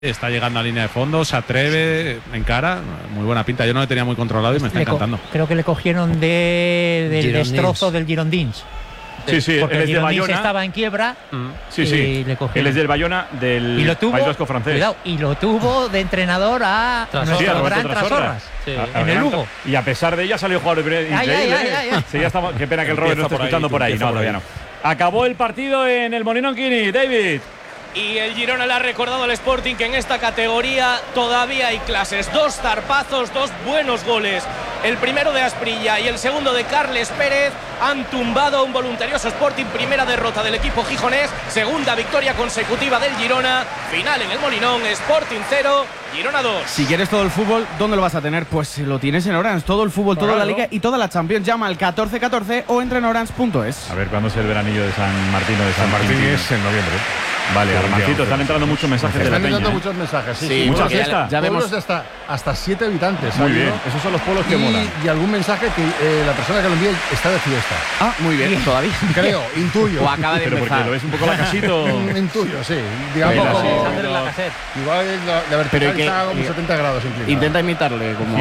Está llegando a línea de fondo, se atreve, encara, muy buena pinta. Yo no lo tenía muy controlado y me está encantando. Creo que le cogieron del destrozo del Girondins. Sí, porque él es el de Girondins Bayona. estaba en quiebra. Sí. Le cogieron. Él es del Bayona, del País Vasco francés. Cuidado, y lo tuvo de entrenador a nuestro gran Trasorras. En el Lugo. Y a pesar de ella salió a jugar increíble. Sí, ya estamos, qué pena que el Robert no esté escuchando por ahí. No, todavía no. Acabó el partido en el Molinón Quini, David. Y el Girona le ha recordado al Sporting que en esta categoría todavía hay clases. 2 zarpazos, 2 buenos goles. El primero de Asprilla y el segundo de Carles Pérez han tumbado a un voluntarioso Sporting. Primera derrota del equipo gijonés, segunda victoria consecutiva del Girona. Final en el Molinón, Sporting 0, Girona 2. Si quieres todo el fútbol, ¿dónde lo vas a tener? Pues lo tienes en Orange. Todo el fútbol, toda la Liga y toda la Champions. Llama al 1414 o entra en orange.es. A ver, ¿cuándo es el veranillo de San Martín o de San Martín? Es en noviembre. Vale, Armancito, están entrando muchos mensajes de la Están peña. entrando muchos mensajes, sí. Mucha fiesta. Ya vemos hasta 7 habitantes. Muy bien, esos son los pueblos que molan. Y algún mensaje que la persona que lo envía está de fiesta. Ah, muy bien, todavía. Creo, intuyo. O acaba de Pero empezar. porque lo ves un poco la casito. Intuyo, sí. Digamos, igual la vertical está como 70 grados inclinada. Intenta imitarle como…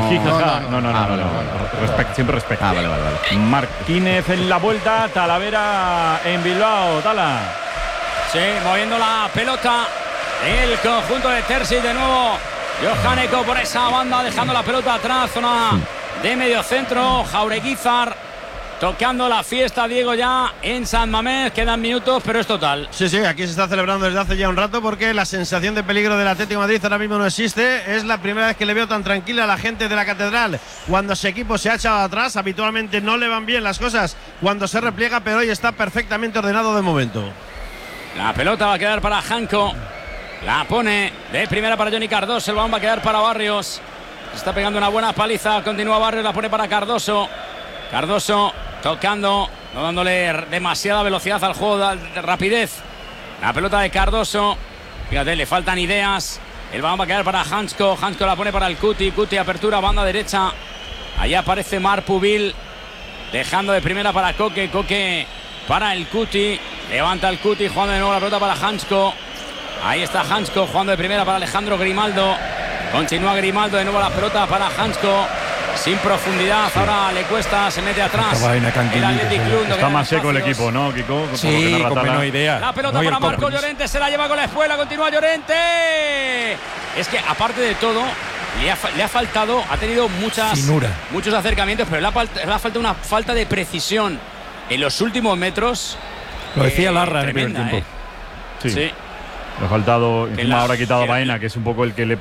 No. Siempre respeto. Vale. Martínez en la vuelta, Talavera en Bilbao. Tala. Sí, moviendo la pelota el conjunto de Terzic de nuevo. Johaneko por esa banda, dejando la pelota atrás, zona de medio centro. Jaureguizar tocando la fiesta, Diego, ya en San Mamés. Quedan minutos, pero es total. Sí, aquí se está celebrando desde hace ya un rato porque la sensación de peligro del Atlético de Madrid ahora mismo no existe. Es la primera vez que le veo tan tranquila a la gente de la Catedral cuando ese equipo se ha echado atrás. Habitualmente no le van bien las cosas cuando se repliega, pero hoy está perfectamente ordenado de momento. La pelota va a quedar para Janko. La pone de primera para Johnny Cardoso. El balón va a quedar para Barrios. Está pegando una buena paliza. Continúa Barrios. La pone para Cardoso. Cardoso tocando. No dándole demasiada velocidad al juego, de rapidez. La pelota de Cardoso. Fíjate, le faltan ideas. El balón va a quedar para Hansko. Hansko la pone para el Cuti. Cuti apertura, banda derecha. Allá aparece Marc Pubil. Dejando de primera para Coque. Coque para el Cuti. Levanta el Cuti, jugando de nuevo la pelota para Hansko. Ahí está Hansko, jugando de primera para Alejandro Grimaldo. Continúa Grimaldo, de nuevo la pelota para Hansko. Sin profundidad, ahora le cuesta, se mete atrás. El Athletic Club. Está más seco el equipo, ¿no, Kiko? Sí, con menos idea. La pelota para Marcos Llorente, se la lleva con la espuela, continúa Llorente. Es que aparte de todo, le ha faltado, ha tenido muchos acercamientos, pero le ha faltado una falta de precisión en los últimos metros. Lo decía Larra en el primer tiempo. Sí. Le ha faltado, encima ahora ha quitado a Baena, que es un poco el que le…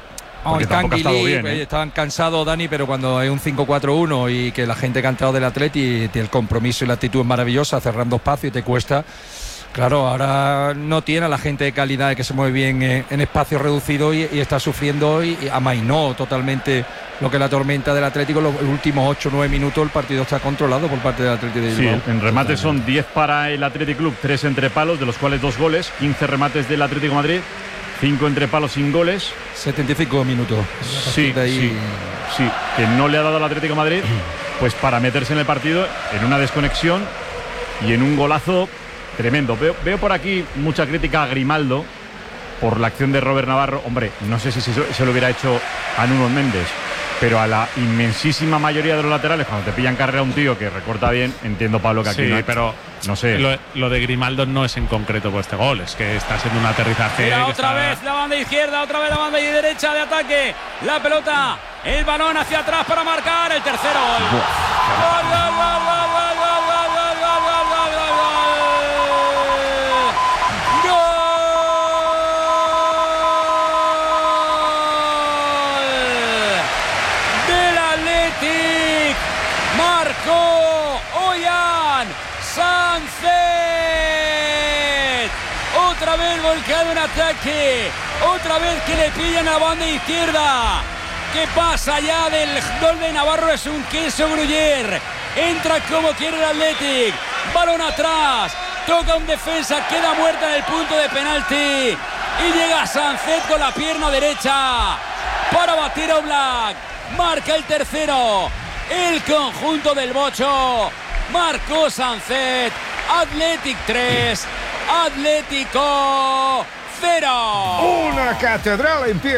Estaban cansados, Dani, pero cuando hay un 5-4-1 y que la gente que ha entrado del Atleti, el compromiso y la actitud es maravillosa, cerrando espacio y te cuesta. Claro, ahora no tiene a la gente de calidad que se mueve bien en espacios reducidos y está sufriendo y amainó totalmente lo que es la tormenta del Atlético. Los últimos 8-9 minutos el partido está controlado por parte del Atlético de Bilbao. Sí, en remate son 10 para el Athletic Club, 3 entre palos, de los cuales 2 goles, 15 remates del Atlético de Madrid, 5 entre palos sin goles. 75 minutos. Sí, que no le ha dado al Atlético de Madrid pues para meterse en el partido en una desconexión y en un golazo tremendo. Veo por aquí mucha crítica a Grimaldo por la acción de Robert Navarro. Hombre, no sé si se lo hubiera hecho a Nuno Méndez, pero a la inmensísima mayoría de los laterales, cuando te pillan carrera un tío que recorta bien, entiendo, Pablo, que aquí no hay, pero no sé. Lo de Grimaldo no es en concreto por este gol, es que está siendo un aterrizaje. Mira, otra vez la banda izquierda, otra vez la banda derecha de ataque. La pelota, el balón hacia atrás para marcar el tercero gol. Sánchez, otra vez volcado en ataque, otra vez que le pillan a la banda izquierda. ¿Qué pasa allá del gol de Navarro? Es un queso Gruyère. Entra como quiere el Athletic, balón atrás, toca un defensa, queda muerta en el punto de penalti y llega Sánchez con la pierna derecha para batir a Oblak. Marca el tercero el conjunto del Bocho. Marcó Sánchez. Athletic 3, Atlético 0. Una catedral en pie.